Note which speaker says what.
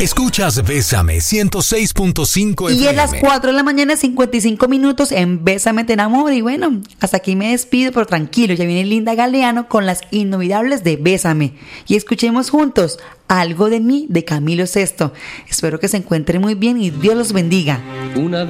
Speaker 1: Escuchas Bésame 106.5 FM.
Speaker 2: Y es las 4 de la mañana, 55 minutos en Bésame Te Enamoro. Y bueno, hasta aquí me despido, pero tranquilo, ya viene Linda Galeano con las inolvidables de Bésame. Y escuchemos juntos Algo de mí de Camilo Sesto. Espero que se encuentren muy bien y Dios los bendiga.
Speaker 3: Una